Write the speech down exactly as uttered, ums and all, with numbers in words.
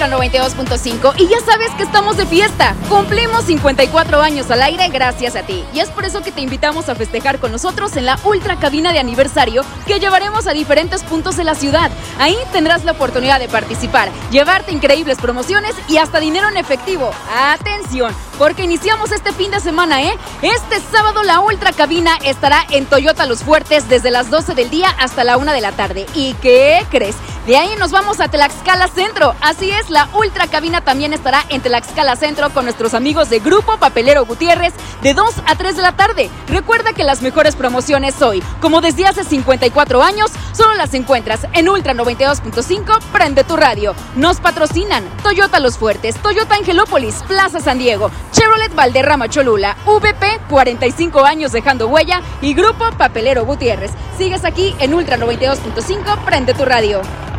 Ultra noventa y dos punto cinco. Y ya sabes que estamos de fiesta. Cumplimos cincuenta y cuatro años al aire gracias a ti. Y es por eso que te invitamos a festejar con nosotros en la Ultra Cabina de Aniversario que llevaremos a diferentes puntos de la ciudad. Ahí tendrás la oportunidad de participar, llevarte increíbles promociones y hasta dinero en efectivo. ¡Atención! Porque iniciamos este fin de semana, ¿eh? Este sábado la Ultra Cabina estará en Toyota Los Fuertes desde las doce del día hasta la una de la tarde. ¿Y qué crees? De ahí nos vamos a Tlaxcala Centro. Así es, la Ultra Cabina también estará en Tlaxcala Centro con nuestros amigos de Grupo Papelero Gutiérrez de dos a tres de la tarde. Recuerda que las mejores promociones hoy, como desde hace cincuenta y cuatro años, solo las encuentras en Ultra noventa y dos punto cinco. Prende tu radio. Nos patrocinan Toyota Los Fuertes, Toyota Angelópolis, Plaza San Diego, Chevrolet Valderrama Cholula, V P, cuarenta y cinco años dejando huella, y Grupo Papelero Gutiérrez. Sigues aquí en Ultra noventa y dos punto cinco. Prende tu radio.